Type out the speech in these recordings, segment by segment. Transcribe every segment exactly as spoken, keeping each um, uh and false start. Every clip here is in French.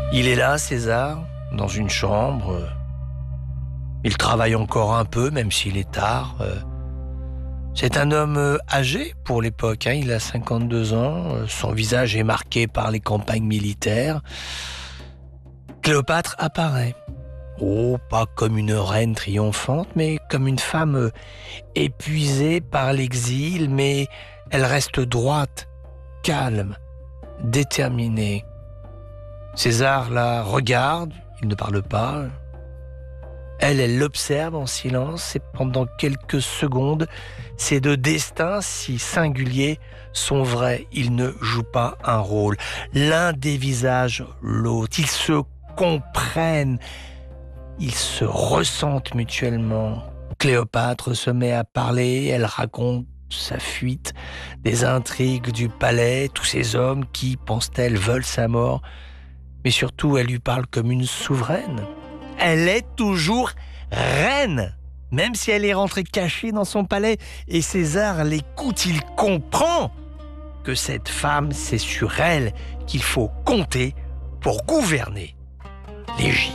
Il est là, César, dans une chambre. Il travaille encore un peu, même s'il est tard. C'est un homme âgé pour l'époque, hein. Il a cinquante-deux ans. Son visage est marqué par les campagnes militaires. Cléopâtre apparaît. Oh, pas comme une reine triomphante, mais comme une femme épuisée par l'exil, mais elle reste droite, calme, déterminée. César la regarde, il ne parle pas. Elle, elle l'observe en silence et pendant quelques secondes, ces deux destins si singuliers sont vrais. Ils ne jouent pas un rôle. L'un dévisage l'autre. Ils se comprennent. Ils se ressentent mutuellement. Cléopâtre se met à parler. Elle raconte sa fuite, des intrigues du palais, tous ces hommes qui, pense-t-elle, veulent sa mort. Mais surtout, elle lui parle comme une souveraine. Elle est toujours reine, même si elle est rentrée cachée dans son palais. Et César l'écoute, il comprend que cette femme, c'est sur elle qu'il faut compter pour gouverner l'Égypte.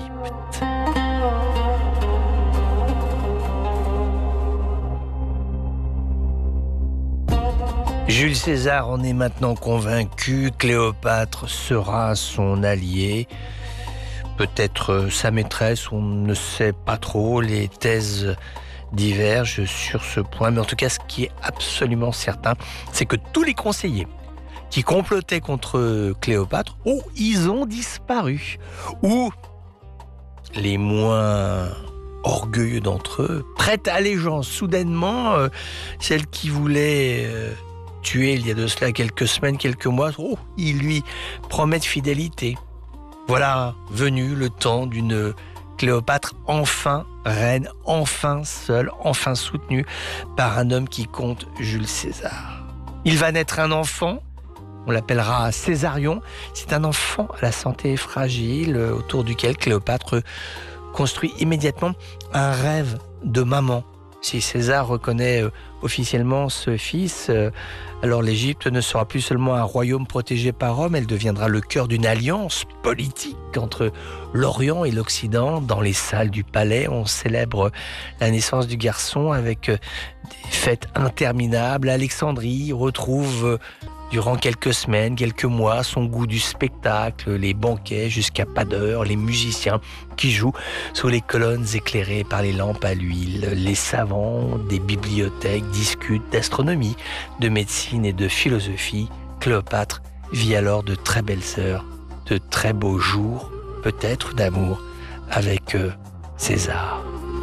Jules César en est maintenant convaincu. Cléopâtre sera son allié. Peut-être sa maîtresse, on ne sait pas trop, les thèses divergent sur ce point. Mais en tout cas, ce qui est absolument certain, c'est que tous les conseillers qui complotaient contre Cléopâtre, oh, ils ont disparu. Ou les moins orgueilleux d'entre eux prêtent allégeance. Soudainement, euh, celle qui voulait euh, tuer il y a de cela quelques semaines, quelques mois, oh, ils lui promettent fidélité. Voilà venu le temps d'une Cléopâtre enfin reine, enfin seule, enfin soutenue par un homme qui compte, Jules César. Il va naître un enfant, on l'appellera Césarion. C'est un enfant à la santé fragile autour duquel Cléopâtre construit immédiatement un rêve de maman. Si César reconnaît officiellement ce fils, alors l'Égypte ne sera plus seulement un royaume protégé par Rome, elle deviendra le cœur d'une alliance politique entre l'Orient et l'Occident. Dans les salles du palais, on célèbre la naissance du garçon avec des fêtes interminables. Alexandrie retrouve durant quelques semaines, quelques mois, son goût du spectacle, les banquets jusqu'à pas d'heure, les musiciens qui jouent sous les colonnes éclairées par les lampes à l'huile. Les savants des bibliothèques discutent d'astronomie, de médecine et de philosophie. Cléopâtre vit alors de très belles heures, de très beaux jours, peut-être d'amour, avec euh, César.